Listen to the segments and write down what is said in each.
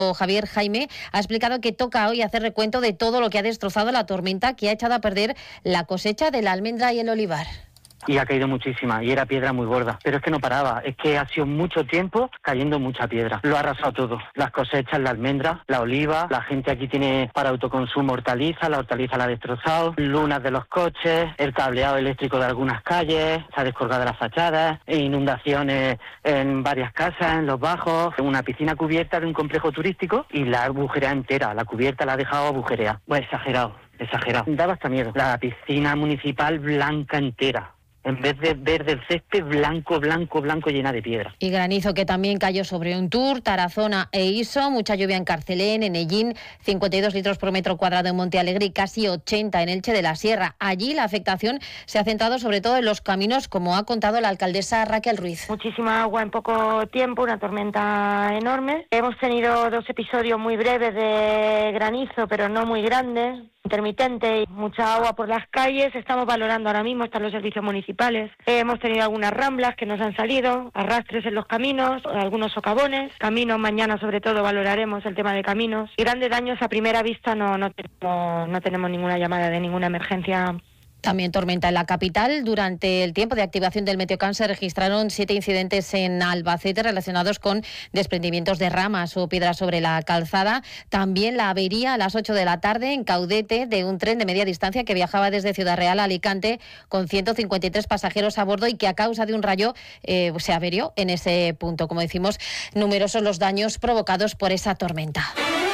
Javier Jaime ha explicado que toca hoy hacer recuento de todo lo que ha destrozado la tormenta que ha echado a perder la cosecha de la almendra y el olivar. Y ha caído muchísima, y era piedra muy gorda. Pero es que no paraba, es que ha sido mucho tiempo cayendo mucha piedra. Lo ha arrasado todo, las cosechas, la almendra, la oliva, la gente aquí tiene para autoconsumo hortaliza, la hortaliza la ha destrozado, lunas de los coches, el cableado eléctrico de algunas calles, se ha descolgado las fachadas, inundaciones en varias casas, en los bajos, una piscina cubierta de un complejo turístico y la agujerea entera, la cubierta la ha dejado agujereada. Pues exagerado. Daba hasta miedo. La piscina municipal blanca entera. En vez de verde el césped, blanco llena de piedra. Y granizo que también cayó sobre Untur, Tarazona e Iso, mucha lluvia en Carcelén, en Ellín, 52 litros por metro cuadrado en Monte Alegre y casi 80 en Elche de la Sierra. Allí la afectación se ha centrado sobre todo en los caminos, como ha contado la alcaldesa Raquel Ruiz. Muchísima agua en poco tiempo, una tormenta enorme. Hemos tenido 2 episodios muy breves de granizo, pero no muy grandes, intermitente, y mucha agua por las calles. Estamos valorando ahora mismo, están los servicios municipales. Hemos tenido algunas ramblas que nos han salido, arrastres en los caminos, algunos socavones. Caminos, mañana sobre todo valoraremos el tema de caminos. Y grandes daños a primera vista no tenemos ninguna llamada de ninguna emergencia. También tormenta en la capital. Durante el tiempo de activación del Meteocam se registraron 7 incidentes en Albacete relacionados con desprendimientos de ramas o piedras sobre la calzada. También la avería a las 8 de la tarde en Caudete de un tren de media distancia que viajaba desde Ciudad Real a Alicante con 153 pasajeros a bordo y que a causa de un rayo se averió en ese punto. Como decimos, numerosos los daños provocados por esa tormenta.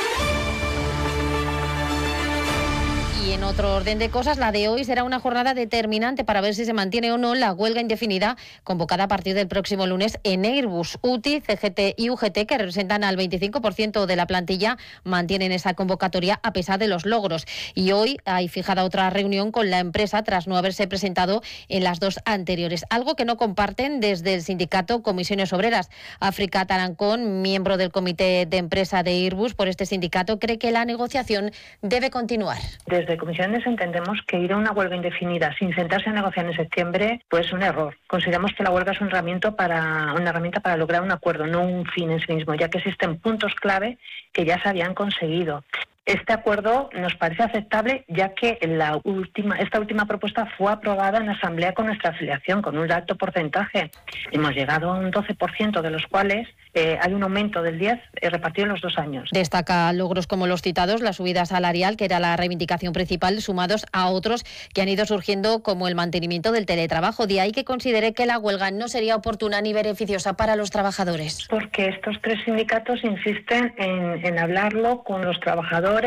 Y en otro orden de cosas, la de hoy será una jornada determinante para ver si se mantiene o no la huelga indefinida convocada a partir del próximo lunes en Airbus. UTI, CGT y UGT, que representan al 25% de la plantilla, mantienen esa convocatoria a pesar de los logros. Y hoy hay fijada otra reunión con la empresa tras no haberse presentado en las 2 anteriores. Algo que no comparten desde el sindicato Comisiones Obreras. África Tarancón, miembro del comité de empresa de Airbus por este sindicato, cree que la negociación debe continuar. Desde Comisiones entendemos que ir a una huelga indefinida sin sentarse a negociar en septiembre pues es un error. Consideramos que la huelga es una herramienta para lograr un acuerdo, no un fin en sí mismo, ya que existen puntos clave que ya se habían conseguido. Este acuerdo nos parece aceptable ya que esta última propuesta fue aprobada en asamblea con nuestra afiliación, con un alto porcentaje. Hemos llegado a un 12%, de los cuales hay un aumento del 10% repartido en los 2 años. Destaca logros como los citados, la subida salarial, que era la reivindicación principal, sumados a otros que han ido surgiendo como el mantenimiento del teletrabajo. De ahí que considere que la huelga no sería oportuna ni beneficiosa para los trabajadores. Porque estos 3 sindicatos insisten en hablarlo con los trabajadores,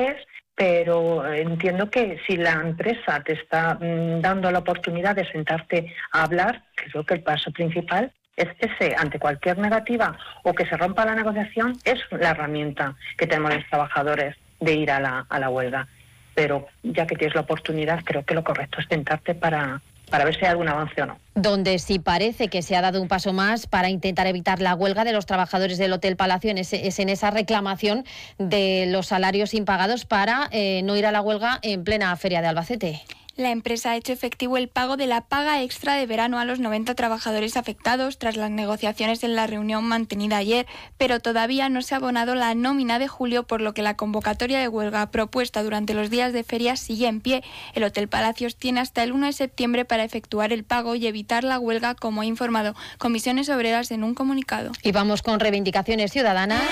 pero entiendo que si la empresa te está dando la oportunidad de sentarte a hablar, creo que el paso principal es ese. Ante cualquier negativa o que se rompa la negociación, es la herramienta que tenemos los trabajadores de ir a la huelga. Pero ya que tienes la oportunidad, creo que lo correcto es sentarte para ver si hay algún avance o no. Donde sí parece que se ha dado un paso más para intentar evitar la huelga de los trabajadores del Hotel Palacio es en esa reclamación de los salarios impagados para no ir a la huelga en plena feria de Albacete. La empresa ha hecho efectivo el pago de la paga extra de verano a los 90 trabajadores afectados tras las negociaciones en la reunión mantenida ayer, pero todavía no se ha abonado la nómina de julio, por lo que la convocatoria de huelga propuesta durante los días de feria sigue en pie. El Hotel Palacios tiene hasta el 1 de septiembre para efectuar el pago y evitar la huelga, como ha informado Comisiones Obreras en un comunicado. Y vamos con reivindicaciones ciudadanas.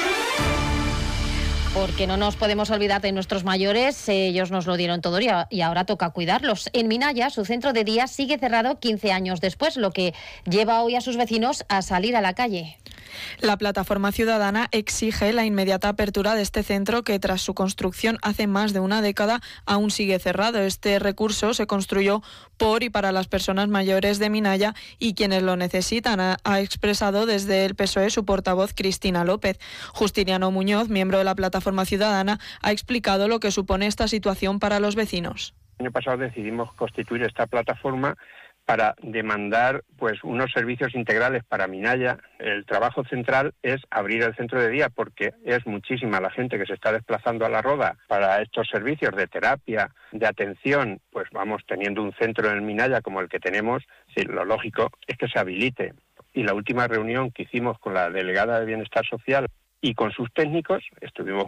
Porque no nos podemos olvidar de nuestros mayores, ellos nos lo dieron todo y ahora toca cuidarlos. En Minaya, su centro de día sigue cerrado 15 años después, lo que lleva hoy a sus vecinos a salir a la calle. La plataforma ciudadana exige la inmediata apertura de este centro que tras su construcción hace más de una década aún sigue cerrado. Este recurso se construyó por y para las personas mayores de Minaya y quienes lo necesitan, ha expresado desde el PSOE su portavoz Cristina López. Justiniano Muñoz, miembro de la plataforma ciudadana, ha explicado lo que supone esta situación para los vecinos. El año pasado decidimos constituir esta plataforma para demandar unos servicios integrales para Minaya. El trabajo central es abrir el centro de día porque es muchísima la gente que se está desplazando a La Roda para estos servicios de terapia, de atención. Pues vamos teniendo un centro en Minaya como el que tenemos, sí, lo lógico es que se habilite. Y la última reunión que hicimos con la delegada de Bienestar Social y con sus técnicos estuvimos